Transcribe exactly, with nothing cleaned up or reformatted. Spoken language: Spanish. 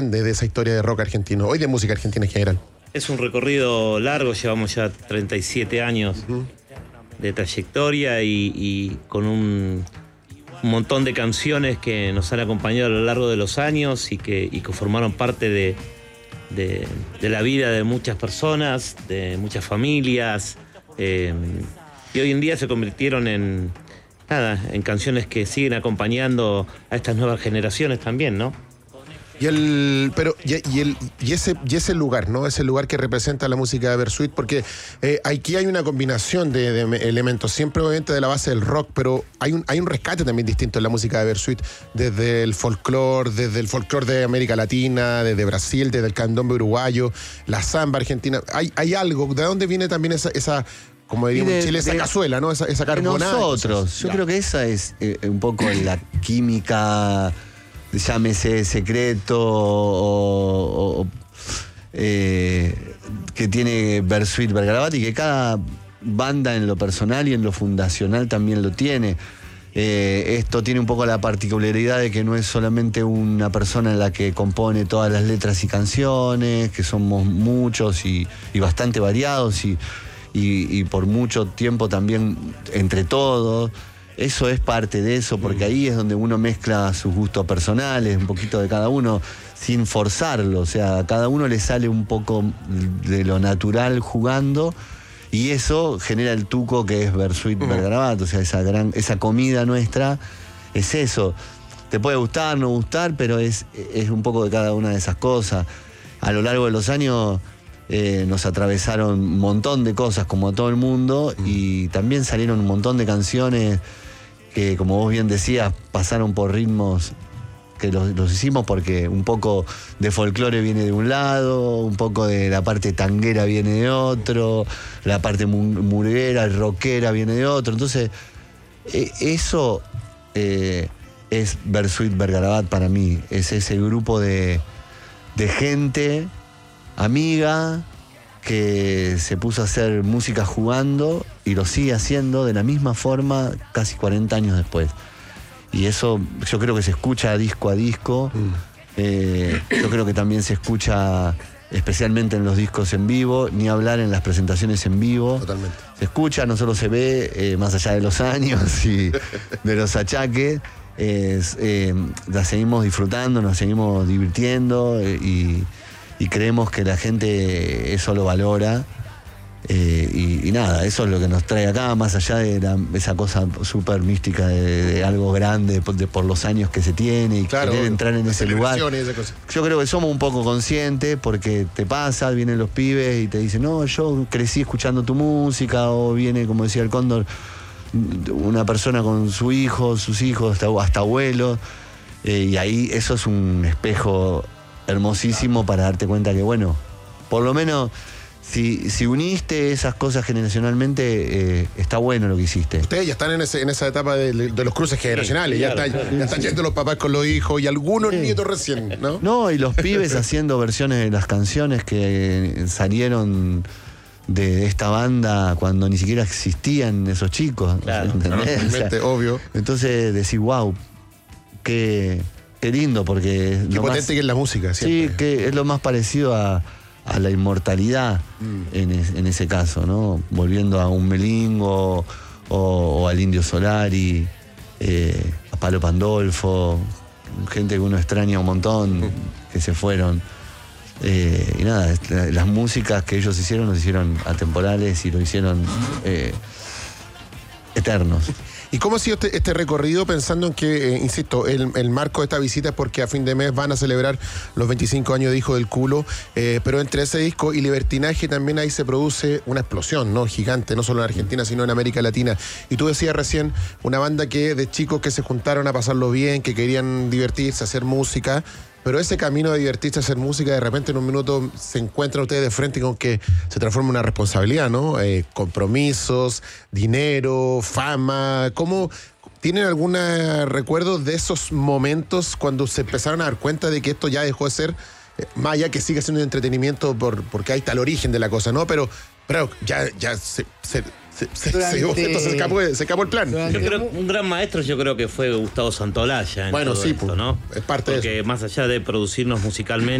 de esa historia de rock argentino, hoy de música argentina en general? Es un recorrido largo, llevamos ya treinta y siete años uh-huh. de trayectoria y, y con un, un montón de canciones que nos han acompañado a lo largo de los años y que, y que formaron parte de, de, de la vida de muchas personas, de muchas familias, eh, y hoy en día se convirtieron en, nada, en canciones que siguen acompañando a estas nuevas generaciones también, ¿no? Y el, pero y, y el y ese y ese lugar, ¿no? Ese lugar que representa la música de Bersuit, porque eh, aquí hay una combinación de, de elementos, siempre obviamente de la base del rock, pero hay un hay un rescate también distinto en la música de Bersuit, desde el folclore, desde el folclore de América Latina, desde Brasil, desde el candombe uruguayo, la samba argentina. Hay hay algo. ¿De dónde viene también esa esa como diríamos en Chile, esa de, cazuela, ¿no? Esa, esa carbonada. Nosotros. Yo ya. creo que esa es eh, un poco la química, llámese secreto o, o eh, que tiene Bersuit Vergarabat, y que cada banda en lo personal y en lo fundacional también lo tiene. Eh, esto tiene un poco la particularidad de que no es solamente una persona en la que compone todas las letras y canciones, que somos muchos y, y bastante variados y, y, y por mucho tiempo también entre todos. Eso es parte de eso, porque ahí es donde uno mezcla sus gustos personales, un poquito de cada uno, sin forzarlo. O sea, a cada uno le sale un poco de lo natural jugando, y eso genera el tuco que es Bersuit Vergarabat. O sea, esa, gran, esa comida nuestra es eso. Te puede gustar, no gustar, pero es, es un poco de cada una de esas cosas. A lo largo de los años eh, nos atravesaron un montón de cosas, como a todo el mundo, y también salieron un montón de canciones que, como vos bien decías, pasaron por ritmos que los, los hicimos porque un poco de folclore viene de un lado, un poco de la parte tanguera viene de otro, la parte murguera, rockera viene de otro. Entonces, eh, eso eh, es Bersuit Vergarabat para mí. Es ese grupo de, de gente amiga que se puso a hacer música jugando y lo sigue haciendo de la misma forma casi cuarenta años después. Y eso yo creo que se escucha disco a disco. Mm. Eh, yo creo que también se escucha especialmente en los discos en vivo, ni hablar en las presentaciones en vivo. Totalmente. Se escucha, no solo se ve, eh, más allá de los años y de los achaques. Eh, eh, la seguimos disfrutando, nos seguimos divirtiendo eh, y... y creemos que la gente eso lo valora, eh, y, y nada, eso es lo que nos trae acá, más allá de la, esa cosa súper mística de, de algo grande de, de, por los años que se tiene y claro, querer entrar en ese lugar. Yo creo que somos un poco conscientes, porque te pasa, vienen los pibes y te dicen, no, yo crecí escuchando tu música, o viene, como decía el Cóndor, una persona con su hijo, sus hijos, hasta, hasta abuelos, eh, y ahí eso es un espejo hermosísimo para darte cuenta que, bueno, por lo menos si, si uniste esas cosas generacionalmente, eh, está bueno lo que hiciste. Ustedes ya están en, ese, en esa etapa de, de los cruces generacionales, sí, claro, ya, está, claro. ya están yendo los papás con los hijos y algunos sí. nietos recién, ¿no? No, y los pibes haciendo versiones de las canciones que salieron de esta banda cuando ni siquiera existían esos chicos. Claro, claro, o sea, obvio. Entonces decís, wow, qué... Qué lindo, porque... Qué potente más, que es la música, siempre. Sí, que es lo más parecido a, a la inmortalidad mm. en, es, en ese caso, ¿no? Volviendo a un Melingo o, o al Indio Solari, eh, a Palo Pandolfo, gente que uno extraña un montón, mm. que se fueron. Eh, y nada, las músicas que ellos hicieron, los hicieron atemporales y lo hicieron eh, eternos. ¿Y cómo ha sido este, este recorrido, pensando en que, eh, insisto, el, el marco de esta visita es porque a fin de mes van a celebrar los veinticinco años de Hijo del Culo, eh, pero entre ese disco y Libertinaje también ahí se produce una explosión, ¿no? Gigante, no solo en Argentina, sino en América Latina. Y tú decías recién, una banda que de chicos que se juntaron a pasarlo bien, que querían divertirse, hacer música, pero ese camino de divertirse, hacer música, de repente en un minuto se encuentran ustedes de frente con que se transforma en una responsabilidad, ¿no? Eh, compromisos, dinero, fama. ¿Cómo tienen algún recuerdo de esos momentos cuando se empezaron a dar cuenta de que esto ya dejó de ser, eh, más allá que sigue siendo un entretenimiento por, porque ahí está el origen de la cosa, ¿no? Pero, pero ya, ya se, se Se, se, Durante- se, esto se, escapó, se escapó el plan. Durante- Yo creo que un gran maestro yo creo que fue Gustavo Santolaya en Bueno, todo sí, esto, pues, ¿no? es parte de Porque más allá de producirnos musicalmente